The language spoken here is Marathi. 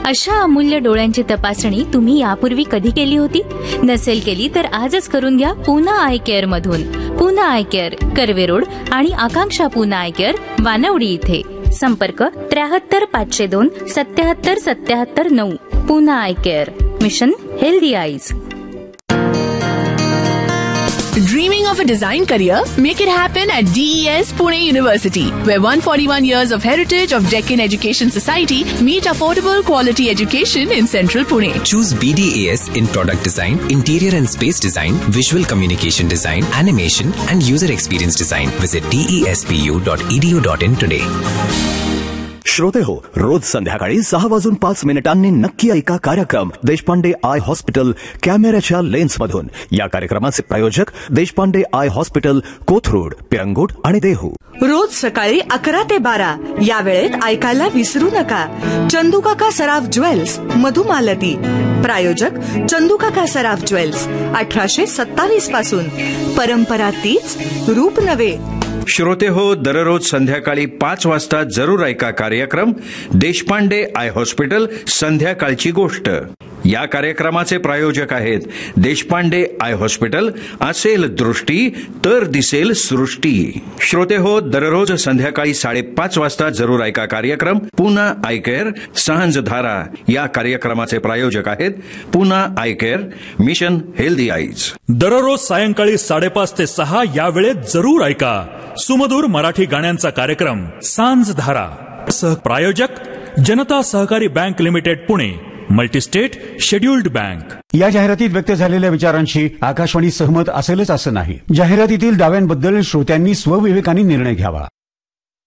अशा अमूल्य डोळ्यांची तपासणी तुम्ही यापूर्वी कधी केली होती? नसेल केली तर आजच करून घ्या पूना आय केअर मधून. Poona I care, Karve road आणि आकांक्षा पूना आय केअर, वानवडी इथे. संपर्क 73 502 77 77 9. Poona I care, mission healthy eyes. Dreaming of a design career? Make it happen at DES Pune University, where 141 years of heritage of Deccan Education Society meet affordable quality education in central Pune. Choose BDAS in product design, interior and space design, visual communication design, animation and user experience design. Visit despu.edu.in today. श्रोते हो, रोज संध्याकाळी 6:05 नक्की ऐका कार्यक्रम देशपांडे आय हॉस्पिटल कॅमेऱ्याच्या लेन्स मधून. या कार्यक्रमाचे प्रायोजक देशपांडे आय हॉस्पिटल, कोथरूड, पिरंगुट आणि देहू. रोज सकाळी 11 ते 12 या वेळेत ऐकायला विसरू नका. चंदूकाका सराफ ज्वेल्स, मधुमालती. प्रायोजक चंदूकाका सराफ ज्वेल्स, 1827 पासून. परंपरा तीच, रूप नवे. श्रोते हो, दररोज संध्याकाळी 5 वाजता जरूर ऐका कार्यक्रम देशपांडे आय हॉस्पिटल संध्याकाळची गोष्ट. या कार्यक्रमाचे प्रायोजक आहेत देशपांडे आय हॉस्पिटल. असेल दृष्टी तर दिसेल सृष्टी. श्रोते हो, दररोज संध्याकाळी 5:30 वाजता जरूर ऐका कार्यक्रम पूना आय केअर सांझधारा. या कार्यक्रमाचे प्रायोजक आहेत Poona I care, mission healthy eyes. दररोज सायंकाळी 5:30 ते 6 या वेळेत जरूर ऐका सुमधुर मराठी गाण्यांचा कार्यक्रम सांझधारा. प्रायोजक जनता सहकारी bank limited Pune, multi-state scheduled bank. या जाहिरातीत व्यक्त झालेल्या विचारांशी आकाशवाणी सहमत असेलच असं नाही. जाहिरातीतील दाव्यांबद्दल श्रोत्यांनी स्वविवेकाने निर्णय घ्यावा.